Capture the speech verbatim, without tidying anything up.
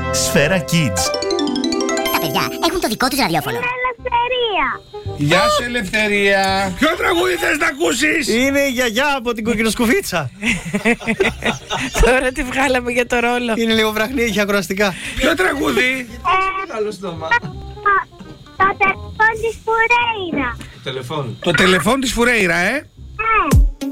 Σφαίρα Kids. Τα παιδιά έχουν το δικό τους ραδιόφωνο. Είναι Ελευθερία. Γεια σου, Ελευθερία. Ποιο τραγούδι θες να ακούσεις? Είναι η γιαγιά από την κοκκινοσκουφίτσα. Τώρα τη βγάλαμε για το ρόλο. Είναι λίγο βραχνή, έχει ακροαστικά. Ποιο τραγούδι? Καλό στόμα. Το τηλεφώνη της Φουρέιρα. Τηλεφώνη. Το τηλεφών της Φουρέιρα, ε. Ε.